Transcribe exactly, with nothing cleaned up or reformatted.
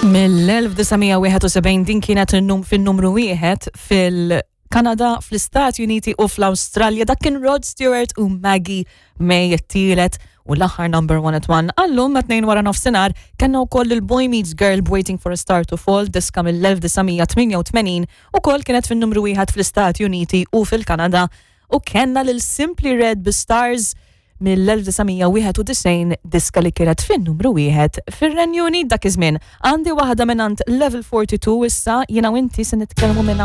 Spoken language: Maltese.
mill-elf-tisa' din kienet fin-numru wieħed fil-Kanada, fl-Istati Uniti u fl-Awstralja. Dak kien Rod Stewart u Maggie May t-tielet u l-aħħar number one at one. Allum ma' tnejn wara nofsinhar kellna wkoll il-Boy Meets Girl Waiting for a Star to Fall diska mill-elf-tisa' ukoll kienet fin-numru wieħed fl-Istati Uniti u fil-Kanada u kellna lil Simply Red Stars mill-elf-tisa' diska li kienet fin-numru wieħed fir-Renju Unit dak iż-żmien. Għandi waħda mingħand Level forty-two issa jiena u inti se nitkellmu minn